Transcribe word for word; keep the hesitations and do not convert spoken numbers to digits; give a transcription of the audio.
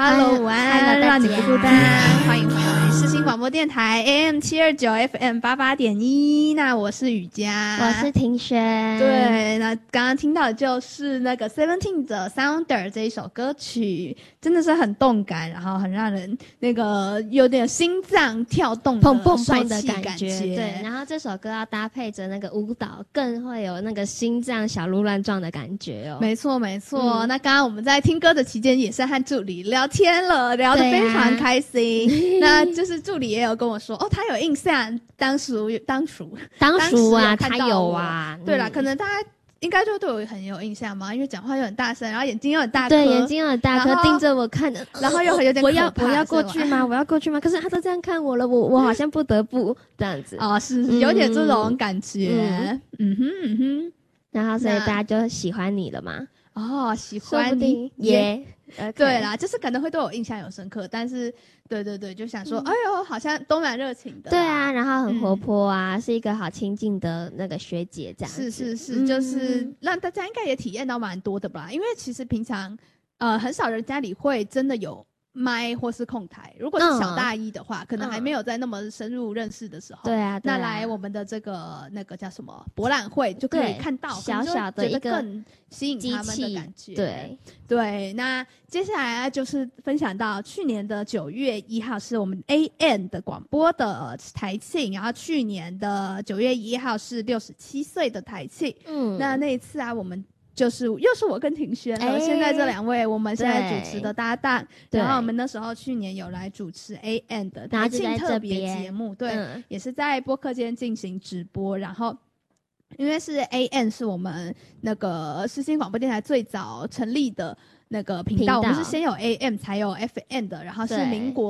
Hello， 午安，让你不孤单，欢迎回来世新广播电台 A M 七二九 F M 八八点一。那我是雨佳， 我是庭轩。 对，那刚刚听到的就是那个 Seventeen 的 Sounder 这一首歌曲，真的是很动感，然后很让人那个有点心脏跳动的砰砰砰的感感觉。对，然后这首歌要搭配着那个舞蹈，更会有那个心脏小鹿乱撞的感觉哦。 没错，没错。嗯、那刚刚我们在听歌的期间，也是和助理聊天了，聊得非常开心。啊、那就是助理也有跟我说，哦，他有印象，当属当属当属啊， 他有啊。 对啦、嗯，可能大家应该就对我很有印象嘛，因为讲话又很大声，然后眼睛又很大颗， 对，眼睛又很大颗，盯着我看， 然后又有点可怕。 我要我要过去吗？我要过去吗？可是他都这样看我了，我我好像不得不这样子。 哦，是是有点这种感觉。嗯, 嗯哼嗯哼， 然后所以大家就喜欢你了嘛？ 哦，喜欢你耶。 Yeah. Okay. 对啦，就是可能会对我印象有深刻，但是对对对，就想说，嗯、哎呦，好像都蛮热情的。 对啊，然后很活泼啊，嗯、是一个好亲近的那个学姐这样子。 是是是，嗯、就是让大家应该也体验到蛮多的吧，因为其实平常呃很少人家里会真的有麦或是控台，如果是小大一的话、嗯、可能还没有在那么深入认识的时候， 对啊，对啊， 那来我们的这个那个叫什么博览会就可以看到小小的一个更吸引他们的感觉。 对对，那接下来就是分享到去年的九月一号是我们 A M 的广播的台庆，然后去年的九月一号是六十七岁的台庆。嗯，那那一次啊，我们就是又是我跟庭轩了、欸、现在这两位我们现在主持的搭档，然后我们那时候去年有来主持 A M 的台庆特别节目，对、嗯，也是在播客间进行直播，然后因为是 A M 是我们那个世新广播电台最早成立的那个频道，我们是先有 A M 才有 F M 的，然后是民国